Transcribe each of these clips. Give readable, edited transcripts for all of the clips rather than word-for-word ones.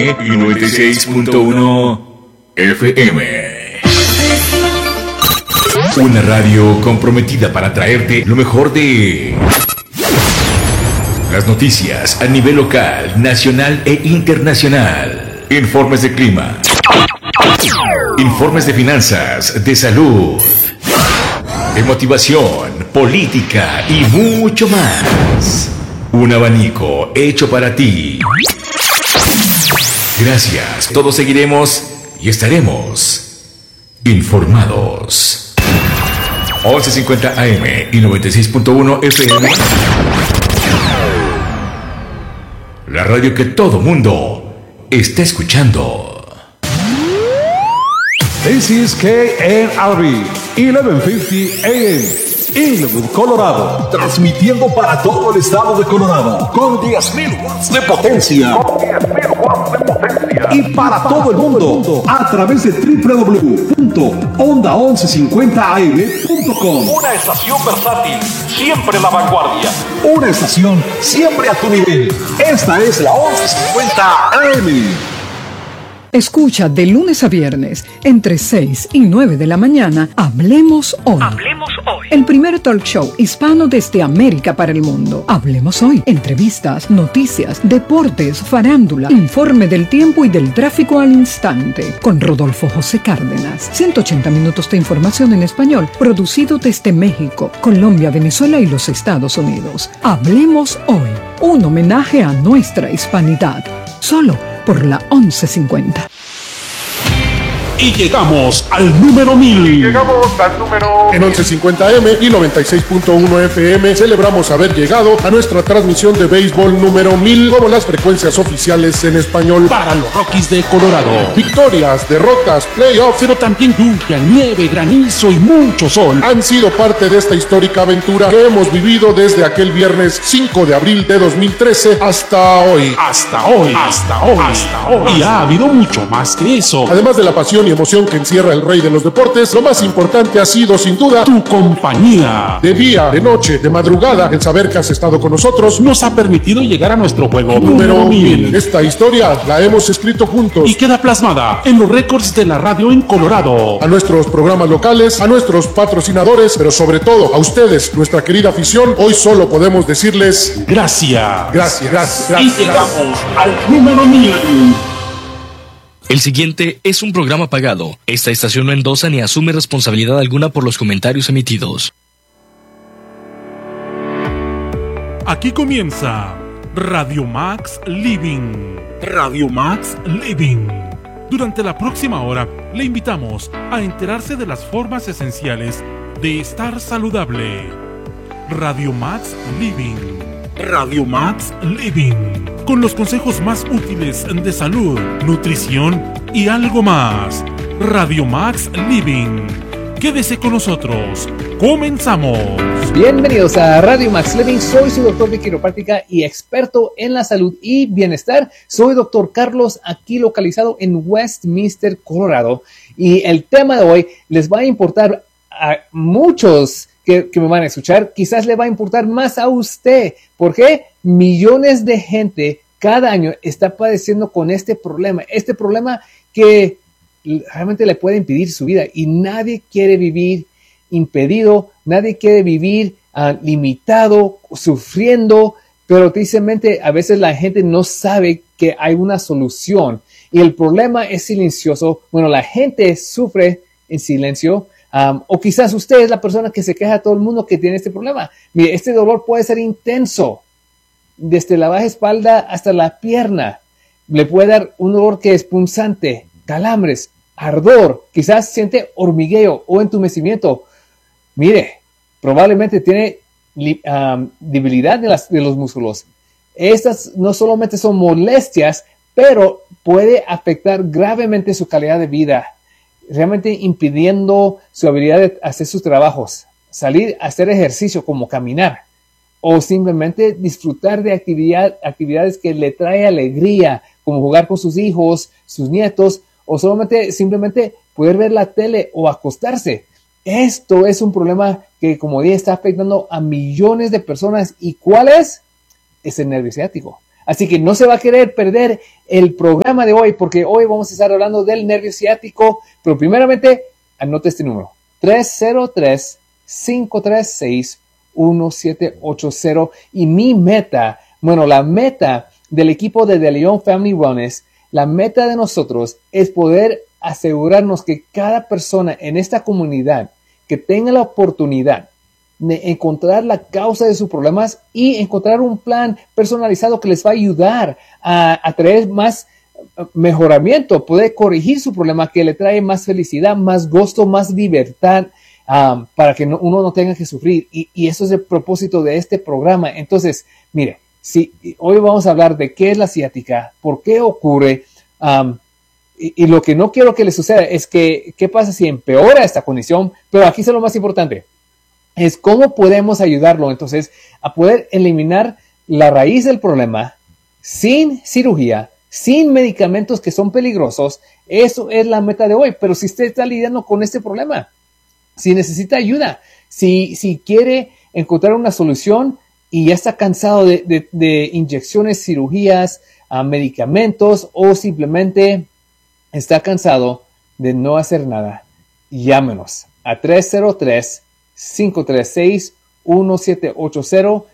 y 96.1 FM. Una radio comprometida para traerte lo mejor de las noticias a nivel local, nacional e internacional. Informes de clima, informes de finanzas, de salud, de motivación, política y mucho más. Un abanico hecho para ti. Gracias, todos seguiremos y estaremos informados. 11:50 AM y 96.1 FM. La radio que todo mundo está escuchando. This is KNRB 1150 AM, Inglewood, Colorado, transmitiendo para todo el estado de Colorado con 10.000 watts de potencia. Y para todo el mundo a través de www.onda1150am.com. Una estación versátil, siempre la vanguardia. Una estación siempre a tu nivel. Esta es la 1150 AM. Escucha de lunes a viernes, entre 6 y 9 de la mañana, Hablemos Hoy. Hablemos Hoy. El primer talk show hispano desde América para el mundo. Hablemos Hoy. Entrevistas, noticias, deportes, farándula, informe del tiempo y del tráfico al instante. Con Rodolfo José Cárdenas. 180 minutos de información en español, producido desde México, Colombia, Venezuela y los Estados Unidos. Hablemos Hoy. Un homenaje a nuestra hispanidad. Solo por la 1150. Y llegamos al número 1000. En 1150M y 96.1 FM celebramos haber llegado a nuestra transmisión de béisbol número 1000 como las frecuencias oficiales en español para los Rockies de Colorado. Victorias, derrotas, playoffs, pero también lluvia, nieve, granizo y mucho sol han sido parte de esta histórica aventura que hemos vivido desde aquel viernes 5 de abril de 2013 hasta hoy. Y ha habido mucho más que eso. Además de la pasión y emoción que encierra el rey de los deportes, lo más importante ha sido sin duda tu compañía. De día, de noche, de madrugada, el saber que has estado con nosotros nos ha permitido llegar a nuestro juego número 1000. Esta historia la hemos escrito juntos y queda plasmada en los récords de la radio en Colorado. A nuestros programas locales, a nuestros patrocinadores, pero sobre todo a ustedes, nuestra querida afición, hoy solo podemos decirles gracias. Y llegamos al número 1000. El siguiente es un programa pagado. Esta estación no endosa ni asume responsabilidad alguna por los comentarios emitidos. Aquí comienza Radio Max Living. Radio Max Living. Durante la próxima hora le invitamos a enterarse de las formas esenciales de estar saludable. Radio Max Living. Radio Max Living. Con los consejos más útiles de salud, nutrición y algo más. Radio Max Living. Quédese con nosotros. Comenzamos. Bienvenidos a Radio Max Living. Soy su doctor de quiropráctica y experto en la salud y bienestar. Soy doctor Carlos, aquí localizado en Westminster, Colorado. Y el tema de hoy les va a importar a muchos que me van a escuchar. Quizás le va a importar más a usted. ¿Por qué? Millones de gente cada año está padeciendo con este problema que realmente le puede impedir su vida y nadie quiere vivir impedido, nadie quiere vivir limitado, sufriendo, pero tristemente a veces la gente no sabe que hay una solución y el problema es silencioso. Bueno, la gente sufre en silencio. O quizás usted es la persona que se queja a todo el mundo que tiene este problema. Mire, este dolor puede ser intenso, desde la baja espalda hasta la pierna. Le puede dar un dolor que es punzante, calambres, ardor, quizás siente hormigueo o entumecimiento. Mire, probablemente tiene debilidad de los músculos. Estas no solamente son molestias, pero puede afectar gravemente su calidad de vida, realmente impidiendo su habilidad de hacer sus trabajos, salir a hacer ejercicio como caminar o simplemente disfrutar de actividades que le trae alegría, como jugar con sus hijos, sus nietos, o simplemente poder ver la tele o acostarse. Esto es un problema que, como dije, está afectando a millones de personas. ¿Y cuál es? Es el nervio ciático. Así que no se va a querer perder el programa de hoy, porque hoy vamos a estar hablando del nervio ciático. Pero primeramente, anote este número: 303-536-1780. Y mi meta, bueno, la meta del equipo de León Family Wellness, la meta de nosotros es poder asegurarnos que cada persona en esta comunidad que tenga la oportunidad de encontrar la causa de sus problemas y encontrar un plan personalizado que les va a ayudar a traer más mejoramiento, poder corregir su problema, que le trae más felicidad, más gozo, más libertad, para que uno no tenga que sufrir. Y eso es el propósito de este programa. Entonces, mire, hoy vamos a hablar de qué es la ciática, por qué ocurre, y lo que no quiero que le suceda es que, ¿qué pasa si empeora esta condición? Pero aquí es lo más importante, es cómo podemos ayudarlo entonces a poder eliminar la raíz del problema sin cirugía, sin medicamentos que son peligrosos. Eso es la meta de hoy. Pero si usted está lidiando con este problema, si necesita ayuda, si quiere encontrar una solución y ya está cansado de inyecciones, cirugías, medicamentos, o simplemente está cansado de no hacer nada, llámenos a 303-536-1780,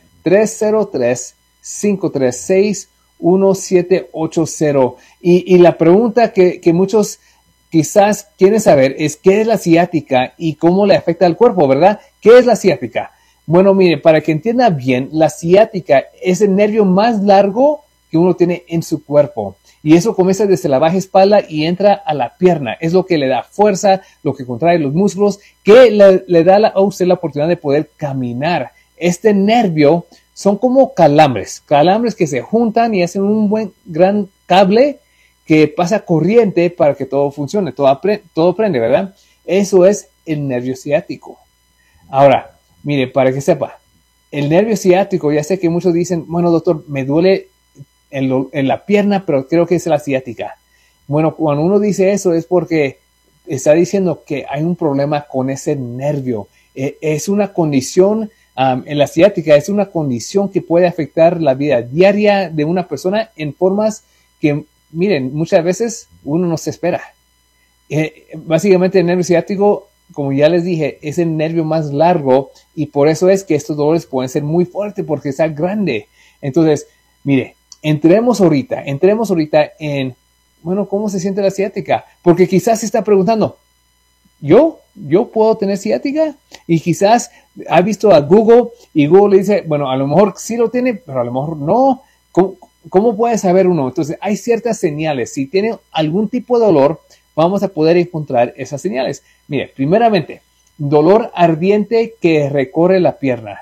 303-536-1780. Y la pregunta que muchos quizás quieren saber es ¿qué es la ciática y cómo le afecta al cuerpo, verdad? ¿Qué es la ciática? Bueno, mire, para que entienda bien, la ciática es el nervio más largo que uno tiene en su cuerpo. Y eso comienza desde la baja espalda y entra a la pierna. Es lo que le da fuerza, lo que contrae los músculos, que le da a usted la oportunidad de poder caminar. Este nervio son como calambres que se juntan y hacen un gran cable que pasa corriente para que todo funcione, todo prende, ¿verdad? Eso es el nervio ciático. Ahora, mire, para que sepa, el nervio ciático, ya sé que muchos dicen, bueno, doctor, me duele en la pierna, pero creo que es la ciática. Bueno, cuando uno dice eso es porque está diciendo que hay un problema con ese nervio. Es una condición, en la ciática, es una condición que puede afectar la vida diaria de una persona en formas que, miren, muchas veces uno no se espera. Básicamente el nervio ciático, como ya les dije, es el nervio más largo y por eso es que estos dolores pueden ser muy fuertes porque está grande. Entonces, mire, entremos ahorita en, bueno, ¿cómo se siente la ciática? Porque quizás se está preguntando, ¿yo puedo tener ciática? Y quizás ha visto a Google y Google le dice, bueno, a lo mejor sí lo tiene, pero a lo mejor no. ¿Cómo puede saber uno? Entonces, hay ciertas señales. Si tiene algún tipo de dolor, vamos a poder encontrar esas señales. Mire, primeramente, dolor ardiente que recorre la pierna.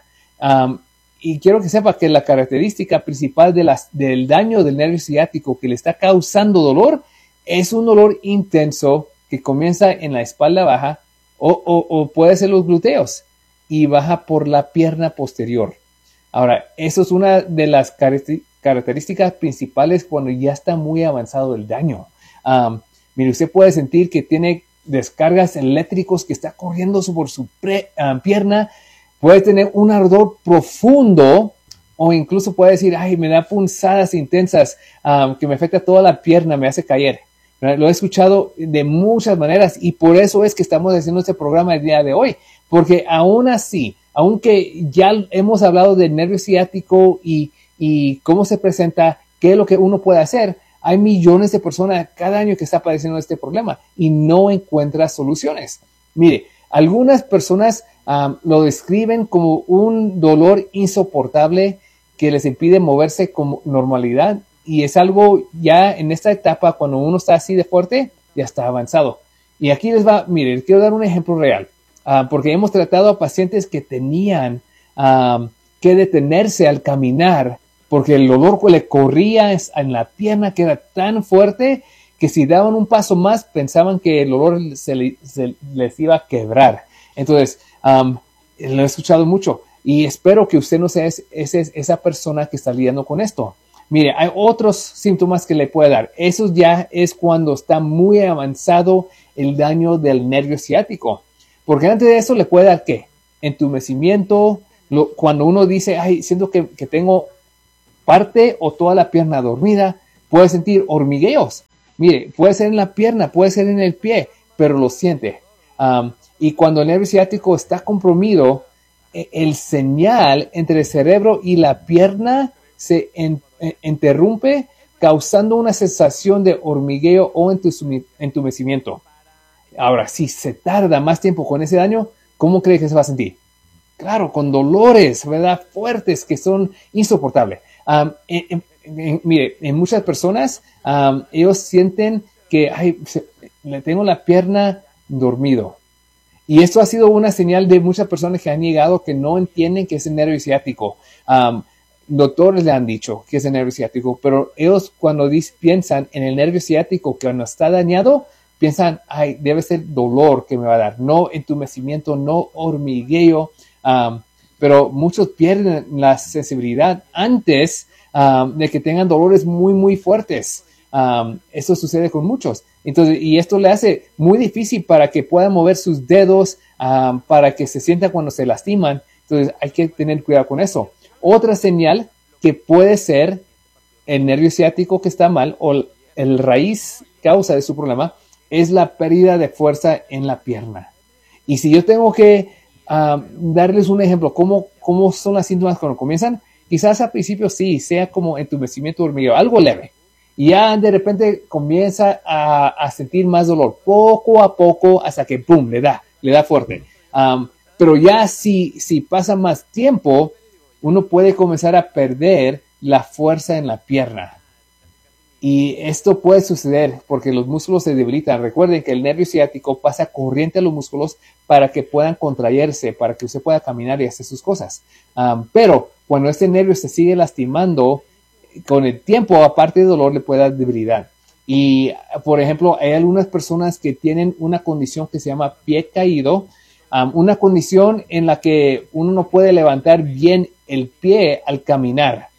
Y quiero que sepa que la característica principal del daño del nervio ciático que le está causando dolor es un dolor intenso que comienza en la espalda baja o puede ser los glúteos y baja por la pierna posterior. Ahora, eso es una de las características principales cuando ya está muy avanzado el daño. Mire, usted puede sentir que tiene descargas eléctricos que está corriendo por su pierna. Puede tener un ardor profundo o incluso puede decir, ay, me da punzadas intensas que me afecta toda la pierna, me hace caer. Lo he escuchado de muchas maneras y por eso es que estamos haciendo este programa el día de hoy. Porque aún así, aunque ya hemos hablado del nervio ciático y cómo se presenta, qué es lo que uno puede hacer, hay millones de personas cada año que está padeciendo este problema y no encuentra soluciones. Mire, algunas personas lo describen como un dolor insoportable que les impide moverse con normalidad y es algo ya en esta etapa cuando uno está así de fuerte, ya está avanzado. Y aquí mire, les quiero dar un ejemplo real, porque hemos tratado a pacientes que tenían que detenerse al caminar porque el dolor le corría en la pierna que era tan fuerte que si daban un paso más pensaban que el dolor se les iba a quebrar. Entonces, lo he escuchado mucho y espero que usted no sea esa persona que está lidiando con esto. Mire, hay otros síntomas que le puede dar. Eso ya es cuando está muy avanzado el daño del nervio ciático. Porque antes de eso le puede dar, ¿qué? Entumecimiento. Cuando uno dice, ay, siento que tengo parte o toda la pierna dormida, puede sentir hormigueos. Mire, puede ser en la pierna, puede ser en el pie, pero lo siente. Y cuando el nervio ciático está comprimido, el señal entre el cerebro y la pierna se interrumpe, causando una sensación de hormigueo o entumecimiento. Ahora, si se tarda más tiempo con ese daño, ¿cómo cree que se va a sentir? Claro, con dolores, ¿verdad? Fuertes que son insoportables. Mire, en muchas personas, ellos sienten que le tengo la pierna dormido. Y esto ha sido una señal de muchas personas que han llegado que no entienden que es el nervio ciático. Doctores le han dicho que es el nervio ciático, pero ellos cuando piensan en el nervio ciático que no está dañado, piensan, debe ser dolor que me va a dar, no entumecimiento, no hormigueo. Pero muchos pierden la sensibilidad antes de que tengan dolores muy, muy fuertes. Esto sucede con muchos. Entonces, y esto le hace muy difícil para que puedan mover sus dedos, para que se sientan cuando se lastiman. Entonces, hay que tener cuidado con eso. Otra señal que puede ser el nervio ciático que está mal o el raíz causa de su problema es la pérdida de fuerza en la pierna. Y si yo tengo que darles un ejemplo, ¿cómo son las síntomas cuando comienzan? Quizás al principio sí, sea como entumecimiento, hormigueo, algo leve. Y ya de repente comienza a sentir más dolor, poco a poco, hasta que ¡pum! le da fuerte. Pero ya si pasa más tiempo, uno puede comenzar a perder la fuerza en la pierna. Y esto puede suceder porque los músculos se debilitan. Recuerden que el nervio ciático pasa corriente a los músculos para que puedan contraerse, para que usted pueda caminar y hacer sus cosas. Pero cuando este nervio se sigue lastimando, con el tiempo, aparte de dolor, le puede dar debilidad. Y, por ejemplo, hay algunas personas que tienen una condición que se llama pie caído, una condición en la que uno no puede levantar bien el pie al caminar.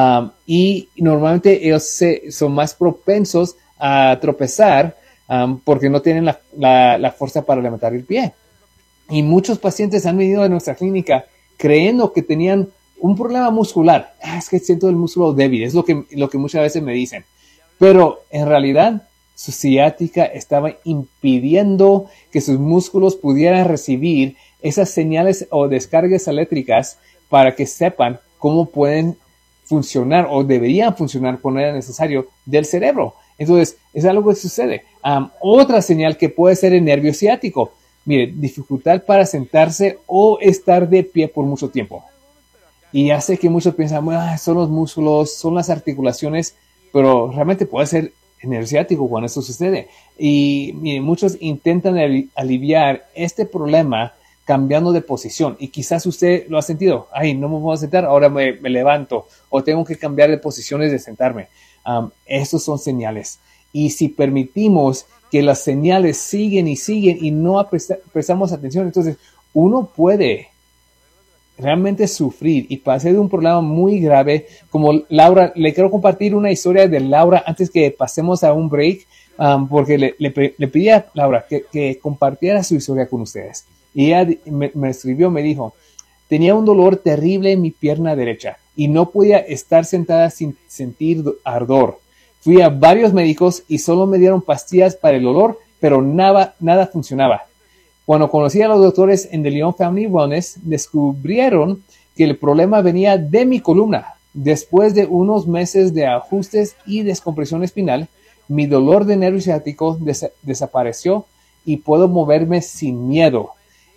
Y normalmente ellos son más propensos a tropezar porque no tienen la fuerza para levantar el pie. Y muchos pacientes han venido a nuestra clínica creyendo que tenían un problema muscular. Es que siento el músculo débil, es lo que muchas veces me dicen. Pero en realidad su ciática estaba impidiendo que sus músculos pudieran recibir esas señales o descargas eléctricas para que sepan cómo pueden funcionar o deberían funcionar cuando era necesario del cerebro. Entonces, es algo que sucede. Otra señal que puede ser el nervio ciático. Mire, dificultad para sentarse o estar de pie por mucho tiempo. Y hace que muchos piensan, son los músculos, son las articulaciones, pero realmente puede ser el nervio ciático cuando eso sucede. Y mire, muchos intentan aliviar este problema cambiando de posición. Y quizás usted lo ha sentido. No me voy a sentar, ahora me levanto. O tengo que cambiar de posiciones de sentarme. Estos son señales. Y si permitimos que las señales siguen y no prestamos atención, entonces uno puede realmente sufrir y pasar de un problema muy grave. Como Laura, le quiero compartir una historia de Laura antes que pasemos a un break, porque le pedí a Laura que compartiera su historia con ustedes. Y ella me escribió, me dijo, tenía un dolor terrible en mi pierna derecha y no podía estar sentada sin sentir ardor. Fui a varios médicos y solo me dieron pastillas para el dolor, pero nada funcionaba. Cuando conocí a los doctores en The Leon Family Wellness, descubrieron que el problema venía de mi columna. Después de unos meses de ajustes y descompresión espinal, mi dolor de nervio ciático desapareció y puedo moverme sin miedo.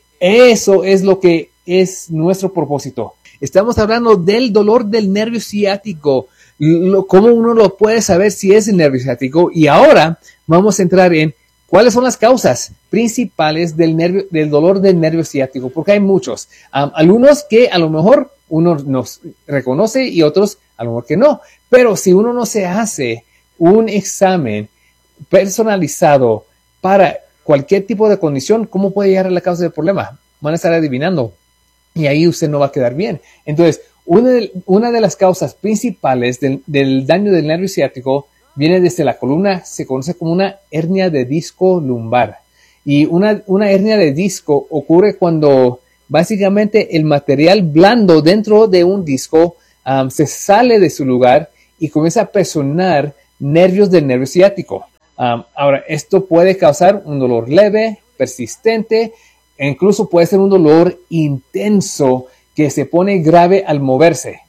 Eso es lo que es nuestro propósito. Estamos hablando del dolor del nervio ciático, cómo uno lo puede saber si es el nervio ciático. Y ahora vamos a entrar en cuáles son las causas principales del dolor del nervio ciático, porque hay muchos. Algunos que a lo mejor uno nos reconoce y otros a lo mejor que no. Pero si uno no se hace un examen personalizado para cualquier tipo de condición, ¿cómo puede llegar a la causa del problema? Van a estar adivinando y ahí usted no va a quedar bien. Entonces, una de las causas principales del daño del nervio ciático viene desde la columna, se conoce como una hernia de disco lumbar. Y una hernia de disco ocurre cuando básicamente el material blando dentro de un disco se sale de su lugar y comienza a presionar nervios del nervio ciático. Ahora, esto puede causar un dolor leve, persistente, e incluso puede ser un dolor intenso que se pone grave al moverse.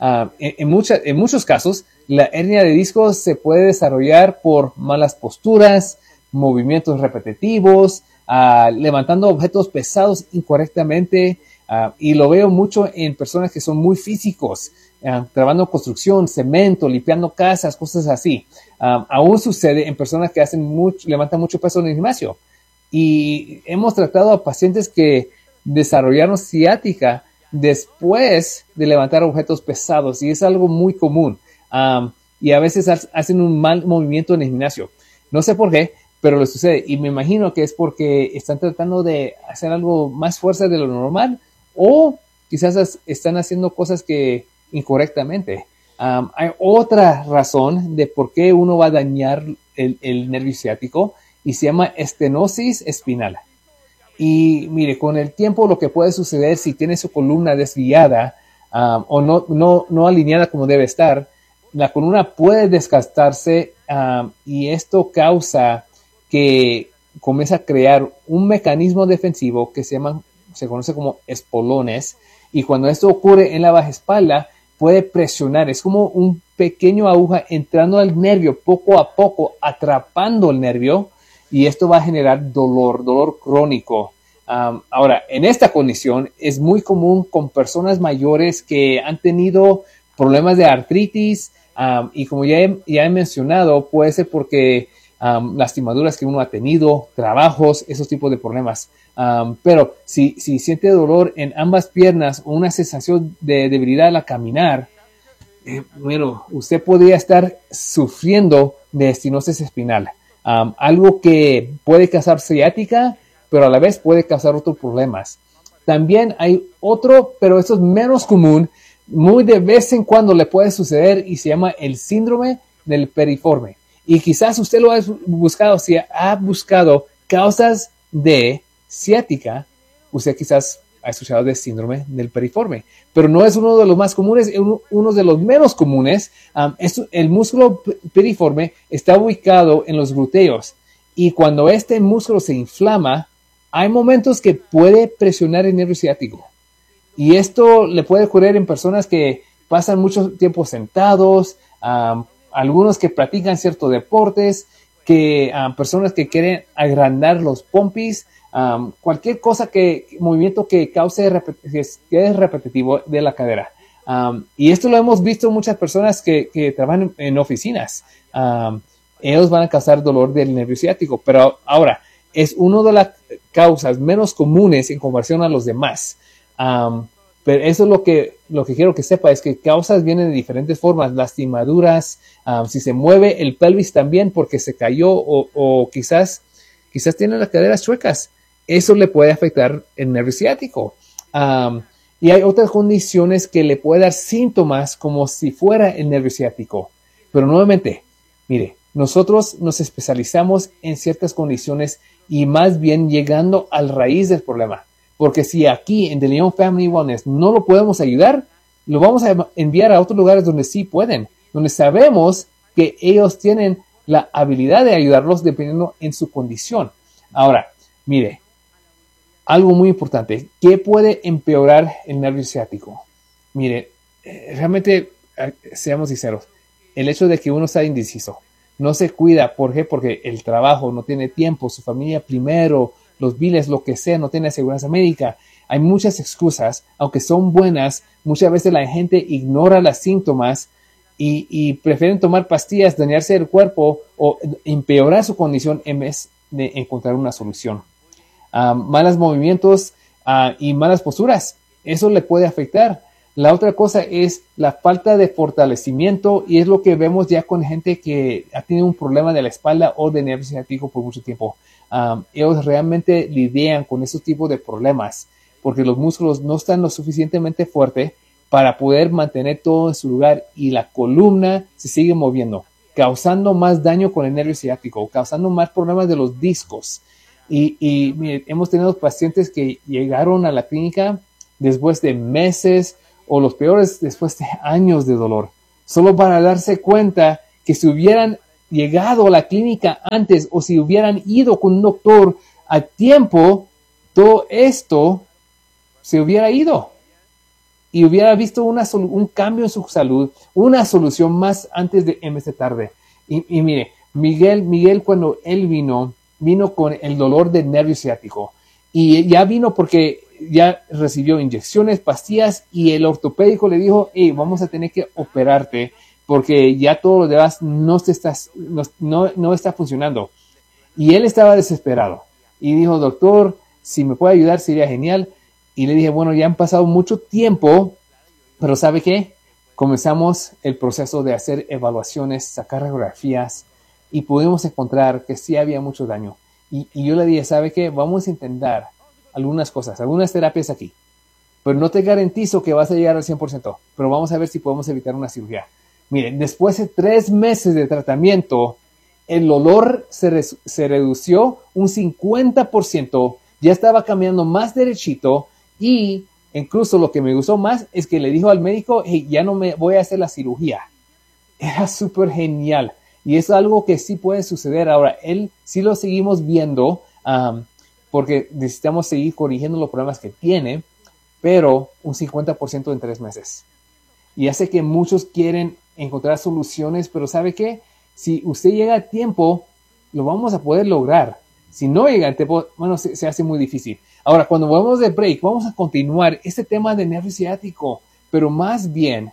En muchos casos, la hernia de disco se puede desarrollar por malas posturas, movimientos repetitivos, levantando objetos pesados incorrectamente, y lo veo mucho en personas que son muy físicos, trabajando construcción, cemento, limpiando casas, cosas así. Aún sucede en personas que levantan mucho peso en el gimnasio. Y hemos tratado a pacientes que desarrollaron ciática después de levantar objetos pesados, y es algo muy común. Y a veces hacen un mal movimiento en el gimnasio. No sé por qué, pero le sucede. Y me imagino que es porque están tratando de hacer algo más fuerza de lo normal, o quizás están haciendo cosas que incorrectamente. Hay otra razón de por qué uno va a dañar el nervio ciático, y se llama estenosis espinal. Y mire, con el tiempo lo que puede suceder si tiene su columna desviada o no alineada como debe estar, la columna puede desgastarse, y esto causa que comienza a crear un mecanismo defensivo que se conoce como espolones, y cuando esto ocurre en la baja espalda puede presionar, es como un pequeño aguja entrando al nervio poco a poco, atrapando el nervio, y esto va a generar dolor crónico. Ahora, en esta condición es muy común con personas mayores que han tenido problemas de artritis, y como ya he mencionado, puede ser porque lastimaduras que uno ha tenido, trabajos, esos tipos de problemas. Pero si siente dolor en ambas piernas o una sensación de debilidad al caminar, bueno, usted podría estar sufriendo de estenosis espinal. Algo que puede causar ciática, pero a la vez puede causar otros problemas. También hay otro, pero esto es menos común, muy de vez en cuando le puede suceder, y se llama el síndrome del piriforme. Y quizás usted lo ha buscado, si ha buscado causas de ciática, usted quizás ha escuchado del síndrome del piriforme, pero no es uno de los más comunes, es uno de los menos comunes. El músculo piriforme está ubicado en los glúteos, y cuando este músculo se inflama, hay momentos que puede presionar el nervio ciático, y esto le puede ocurrir en personas que pasan mucho tiempo sentados, algunos que practican ciertos deportes, personas que quieren agrandar los pompis, cualquier movimiento que cause que es repetitivo de la cadera. Y esto lo hemos visto en muchas personas que trabajan en oficinas. Ellos van a causar dolor del nervio ciático, pero ahora es una de las causas menos comunes en comparación a los demás. Pero eso es lo que quiero que sepa, es que causas vienen de diferentes formas, lastimaduras, si se mueve el pelvis también porque se cayó, o quizás tiene las caderas chuecas. Eso le puede afectar el nervio ciático. Y hay otras condiciones que le puede dar síntomas como si fuera el nervio ciático. Pero nuevamente, mire, nosotros nos especializamos en ciertas condiciones y más bien llegando al raíz del problema. Porque si aquí en The Leon Family Wellness no lo podemos ayudar, lo vamos a enviar a otros lugares donde sí pueden, donde sabemos que ellos tienen la habilidad de ayudarlos dependiendo en su condición. Ahora, mire, algo muy importante, ¿qué puede empeorar el nervio ciático? Mire, realmente, seamos sinceros, el hecho de que uno está indeciso, no se cuida, ¿por qué? Porque el trabajo, no tiene tiempo, su familia primero, los biles, lo que sea, no tiene aseguranza médica. Hay muchas excusas, aunque son buenas, muchas veces la gente ignora los síntomas y prefieren tomar pastillas, dañarse el cuerpo o empeorar su condición en vez de encontrar una solución. Malos movimientos y malas posturas, eso le puede afectar. La otra cosa es la falta de fortalecimiento, y es lo que vemos ya con gente que ha tenido un problema de la espalda o de nervio ciático por mucho tiempo. Ellos realmente lidian con esos tipos de problemas porque los músculos no están lo suficientemente fuertes para poder mantener todo en su lugar, y la columna se sigue moviendo, causando más daño con el nervio ciático, causando más problemas de los discos. Y mire, hemos tenido pacientes que llegaron a la clínica después de meses o los peores después de años de dolor, solo para darse cuenta que si hubieran llegado a la clínica antes o si hubieran ido con un doctor a tiempo, todo esto se hubiera ido y hubiera visto un cambio en su salud, una solución más antes de en vez de tarde. Y mire, Miguel cuando él vino con el dolor del nervio ciático y ya vino porque ya recibió inyecciones, pastillas y el ortopédico le dijo, hey, vamos a tener que operarte porque ya todo lo demás no está funcionando. Y él estaba desesperado y dijo, doctor, si me puede ayudar sería genial. Y le dije, bueno, ya han pasado mucho tiempo, pero ¿sabe qué? Comenzamos el proceso de hacer evaluaciones, sacar radiografías y pudimos encontrar que sí había mucho daño. Y yo le dije, ¿sabe qué? Vamos a intentar algunas cosas, algunas terapias aquí, pero no te garantizo que vas a llegar al 100%, pero vamos a ver si podemos evitar una cirugía. Miren, después de 3 meses de tratamiento, el dolor se redució un 50%, ya estaba caminando más derechito y incluso lo que me gustó más es que le dijo al médico, hey, ya no me voy a hacer la cirugía. Era súper genial y es algo que sí puede suceder. Ahora, él sí lo seguimos viendo porque necesitamos seguir corrigiendo los problemas que tiene, pero un 50% en 3 meses. Y hace que muchos quieren encontrar soluciones, pero ¿sabe qué? Si usted llega a tiempo, lo vamos a poder lograr. Si no llega a tiempo, bueno, se hace muy difícil. Ahora, cuando volvamos de break, vamos a continuar este tema de nervio ciático, pero más bien,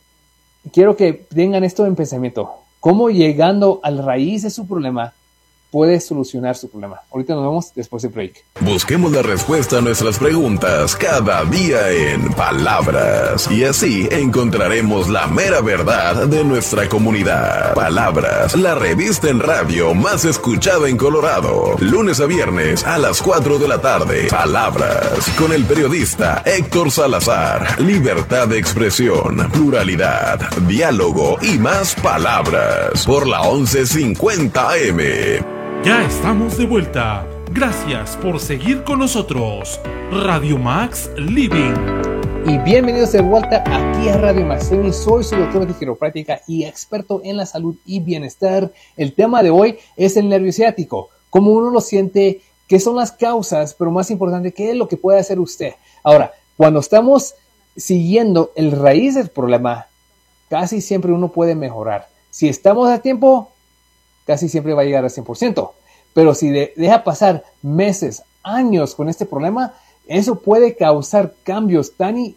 quiero que tengan esto en pensamiento. ¿Cómo llegando a la raíz de su problema puede solucionar su problema? Ahorita nos vemos después del break. Busquemos la respuesta a nuestras preguntas cada día en Palabras. Y así encontraremos la mera verdad de nuestra comunidad. Palabras, la revista en radio más escuchada en Colorado. Lunes a viernes a las 4 de la tarde. Palabras, con el periodista Héctor Salazar. Libertad de expresión, pluralidad, diálogo y más palabras. Por la 1150 AM. Ya estamos de vuelta. Gracias por seguir con nosotros. Radio Max Living. Y bienvenidos de vuelta aquí a Radio Max Living. Soy su doctor de quiropráctica y experto en la salud y bienestar. El tema de hoy es el nervio ciático. Cómo uno lo siente, qué son las causas, pero más importante, qué es lo que puede hacer usted. Ahora, cuando estamos siguiendo el raíz del problema, casi siempre uno puede mejorar. Si estamos a tiempo, casi siempre va a llegar al 100%. Pero si deja pasar meses, años con este problema, eso puede causar cambios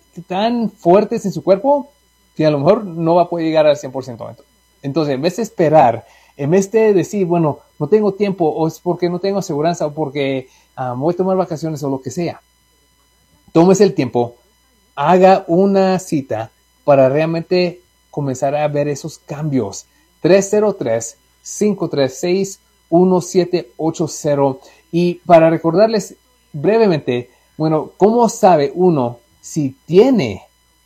tan fuertes en su cuerpo que a lo mejor no va a poder llegar al 100%. Entonces, en vez de esperar, en vez de decir, bueno, no tengo tiempo, o es porque no tengo aseguranza, o porque voy a tomar vacaciones, o lo que sea, tómese el tiempo, haga una cita para realmente comenzar a ver esos cambios. 303-536-1780. Y para recordarles brevemente, bueno, ¿cómo sabe uno si tiene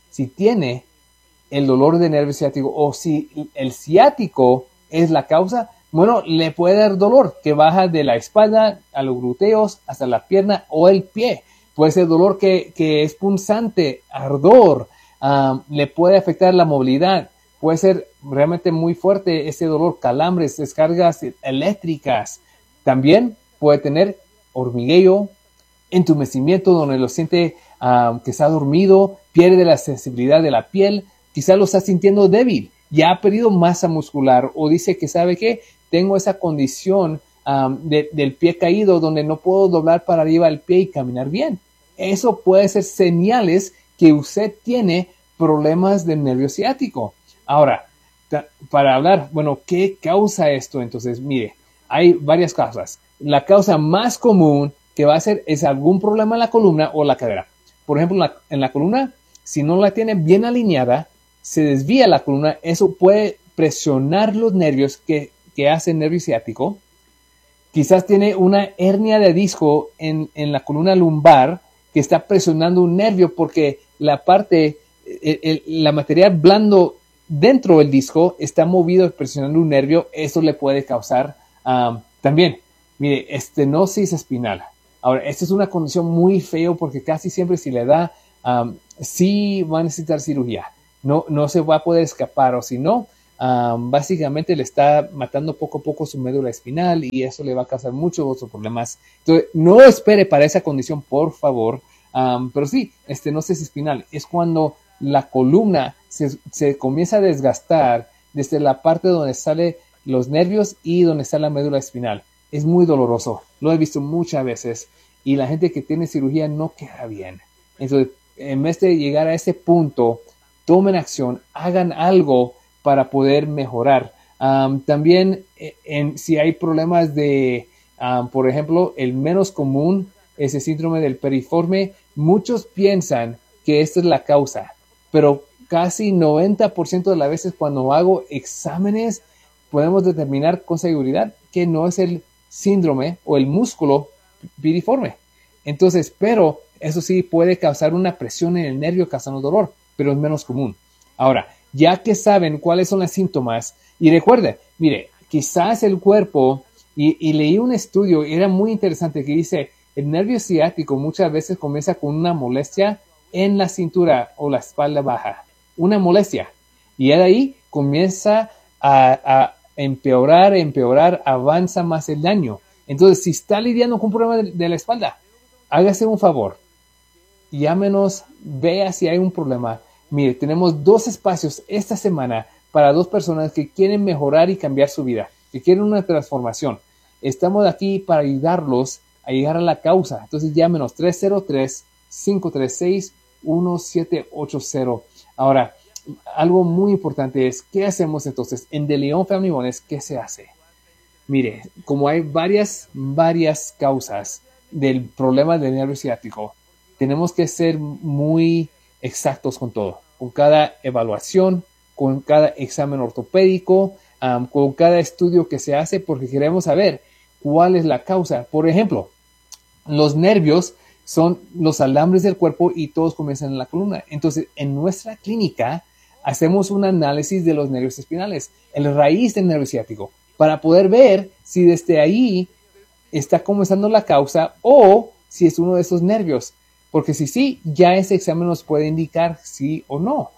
el dolor de nervio ciático o si el ciático es la causa? Bueno, le puede dar dolor que baja de la espalda a los glúteos hasta la pierna o el pie. Puede ser dolor que es punzante, ardor, le puede afectar la movilidad. Puede ser realmente muy fuerte ese dolor, calambres, descargas eléctricas. También puede tener hormigueo, entumecimiento donde lo siente que está dormido, pierde la sensibilidad de la piel, quizá lo está sintiendo débil, ya ha perdido masa muscular o dice que sabe que tengo esa condición del pie caído donde no puedo doblar para arriba el pie y caminar bien. Eso puede ser señales que usted tiene problemas del nervio ciático. Ahora, para hablar, bueno, ¿qué causa esto? Entonces, mire, hay varias causas. La causa más común que va a ser es algún problema en la columna o la cadera. Por ejemplo, en la columna, si no la tiene bien alineada, se desvía la columna. Eso puede presionar los nervios que hace el nervio ciático. Quizás tiene una hernia de disco en la columna lumbar que está presionando un nervio porque la material blando dentro del disco está movido y presionando un nervio. Eso le puede causar también, mire, estenosis espinal. Ahora, esta es una condición muy fea porque casi siempre si le da sí va a necesitar cirugía. No se va a poder escapar, o si no, básicamente le está matando poco a poco su médula espinal y eso le va a causar muchos otros problemas. Entonces, no espere para esa condición, por favor. Pero sí, estenosis espinal es cuando la columna se comienza a desgastar desde la parte donde salen los nervios y donde está la médula espinal. Es muy doloroso, lo he visto muchas veces y la gente que tiene cirugía no queda bien. Entonces, en vez de llegar a ese punto, tomen acción, hagan algo para poder mejorar. También si hay problemas de, por ejemplo, el menos común es el síndrome del periforme. Muchos piensan que esta es la causa, pero casi 90% de las veces cuando hago exámenes podemos determinar con seguridad que no es el síndrome o el músculo piriforme. Entonces, pero eso sí puede causar una presión en el nervio causando dolor, pero es menos común. Ahora, ya que saben cuáles son los síntomas, y recuerden, mire, quizás el cuerpo, y leí un estudio, era muy interesante, que dice, el nervio ciático muchas veces comienza con una molestia en la cintura o la espalda baja, una molestia, y de ahí comienza a empeorar, avanza más el daño. Entonces, si está lidiando con un problema de la espalda, hágase un favor, llámenos, vea si hay un problema. Mire, tenemos 2 espacios esta semana para 2 personas que quieren mejorar y cambiar su vida, que quieren una transformación. Estamos aquí para ayudarlos a llegar a la causa. Entonces llámenos 303-536-1780. Ahora, algo muy importante es, ¿qué hacemos entonces? En The Leon Family Wellness, ¿qué se hace? Mire, como hay varias causas del problema del nervio ciático, tenemos que ser muy exactos con todo, con cada evaluación, con cada examen ortopédico, con cada estudio que se hace, porque queremos saber cuál es la causa. Por ejemplo, los nervios son los alambres del cuerpo y todos comienzan en la columna. Entonces, en nuestra clínica hacemos un análisis de los nervios espinales, el raíz del nervio ciático, para poder ver si desde ahí está comenzando la causa o si es uno de esos nervios. Porque si sí, ya ese examen nos puede indicar sí o no.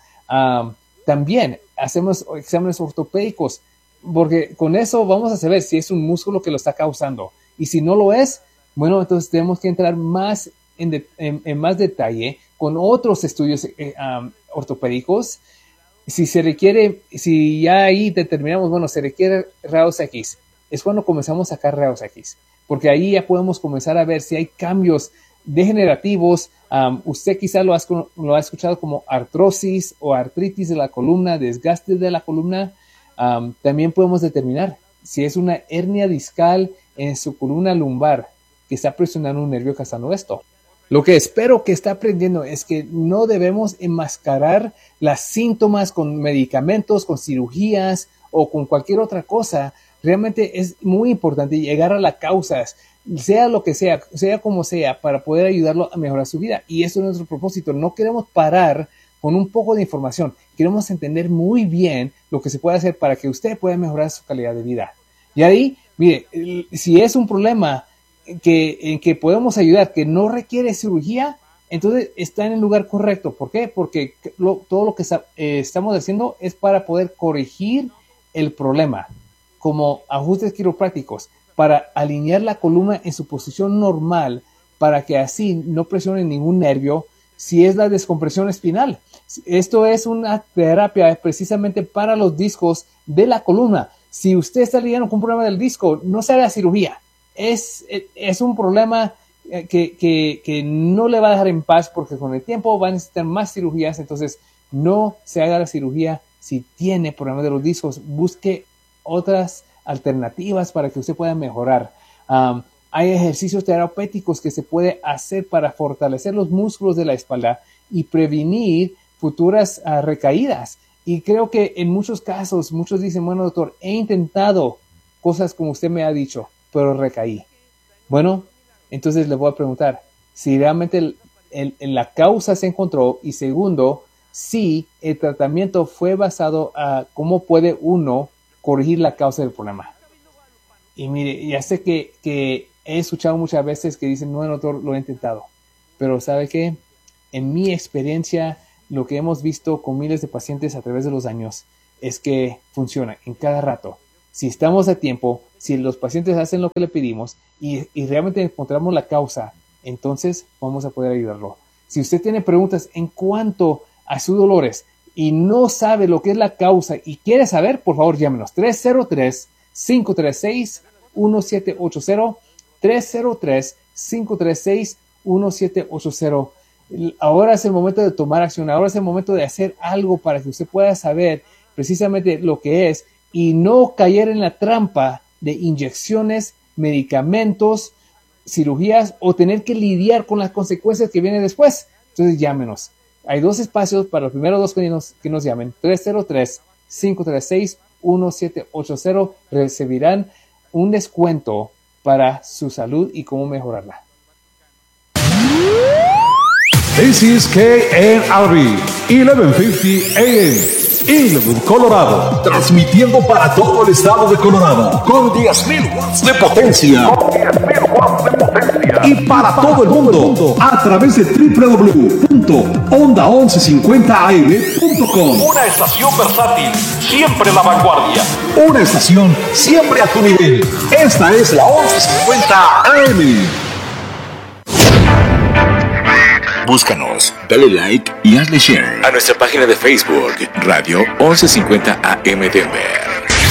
También hacemos exámenes ortopédicos, porque con eso vamos a saber si es un músculo que lo está causando. Y si no lo es, bueno, entonces tenemos que entrar más en más detalle con otros estudios ortopédicos. Si se requiere, si ya ahí determinamos, bueno, se requiere rayos X, es cuando comenzamos a sacar rayos X. Porque ahí ya podemos comenzar a ver si hay cambios degenerativos. Usted quizá lo ha escuchado como artrosis o artritis de la columna, desgaste de la columna. También podemos determinar si es una hernia discal en su columna lumbar que está presionando un nervio causando esto. Lo que espero que está aprendiendo es que no debemos enmascarar los síntomas con medicamentos, con cirugías o con cualquier otra cosa. Realmente es muy importante llegar a las causas, sea lo que sea como sea, para poder ayudarlo a mejorar su vida. Y eso es nuestro propósito. No queremos parar con un poco de información. Queremos entender muy bien lo que se puede hacer para que usted pueda mejorar su calidad de vida. Y ahí, mire, si es un problema en que podemos ayudar, que no requiere cirugía, entonces está en el lugar correcto. ¿Por qué? Porque todo lo que estamos haciendo es para poder corregir el problema, como ajustes quiroprácticos, para alinear la columna en su posición normal, para que así no presione ningún nervio si es la descompresión espinal. Esto es una terapia precisamente para los discos de la columna. Si usted está lidiando con un problema del disco, no se haga cirugía. Es un problema que no le va a dejar en paz, porque con el tiempo va a necesitar más cirugías. Entonces no se haga la cirugía. Si tiene problemas de los discos, busque otras alternativas para que usted pueda mejorar. Hay ejercicios terapéuticos que se puede hacer para fortalecer los músculos de la espalda y prevenir futuras recaídas. Y creo que en muchos casos, muchos dicen, bueno, doctor, he intentado cosas como usted me ha dicho, pero recaí. Bueno, entonces le voy a preguntar si realmente la causa se encontró, y segundo, si el tratamiento fue basado a cómo puede uno corregir la causa del problema. Y mire, ya sé que he escuchado muchas veces que dicen, no, doctor, lo he intentado, pero ¿sabe qué? en mi experiencia, lo que hemos visto con miles de pacientes a través de los años es que funciona en cada rato. Si estamos a tiempo, si los pacientes hacen lo que le pedimos y realmente encontramos la causa, entonces vamos a poder ayudarlo. Si usted tiene preguntas en cuanto a sus dolores y no sabe lo que es la causa y quiere saber, por favor llámenos 303-536-1780, 303-536-1780. Ahora es el momento de tomar acción, ahora es el momento de hacer algo para que usted pueda saber precisamente lo que es y no caer en la trampa de inyecciones, medicamentos, cirugías o tener que lidiar con las consecuencias que vienen después. Entonces llámenos. Hay 2 espacios para los primeros 2 que nos llamen. 303-536-1780. Recibirán un descuento para su salud y cómo mejorarla. This is KNRB 1150 AM, Inglewood, Colorado. Transmitiendo para todo el estado de Colorado con 10.000 watts de potencia. Y para todo el mundo a través de www.onda1150am.com. Una estación versátil, siempre en la vanguardia. Una estación siempre a tu nivel. Esta es la 1150 AM. Búscanos, dale like y hazle share a nuestra página de Facebook, Radio 1150 AM Denver.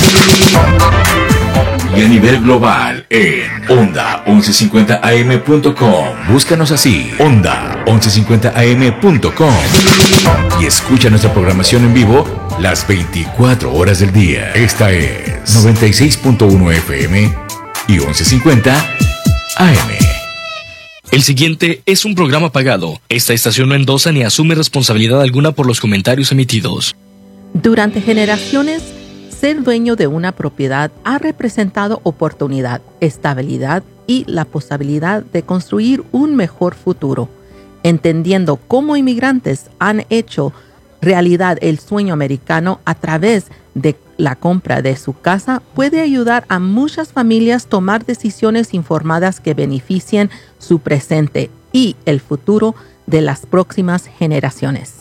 Y a nivel global en onda1150am.com. Búscanos así, onda1150am.com. Y escucha nuestra programación en vivo las 24 horas del día. Esta es 96.1 FM y 1150 AM. El siguiente es un programa pagado. Esta estación no endosa ni asume responsabilidad alguna por los comentarios emitidos. Durante generaciones, ser dueño de una propiedad ha representado oportunidad, estabilidad y la posibilidad de construir un mejor futuro. Entendiendo cómo inmigrantes han hecho realidad el sueño americano a través de la compra de su casa, puede ayudar a muchas familias a tomar decisiones informadas que beneficien su presente y el futuro de las próximas generaciones.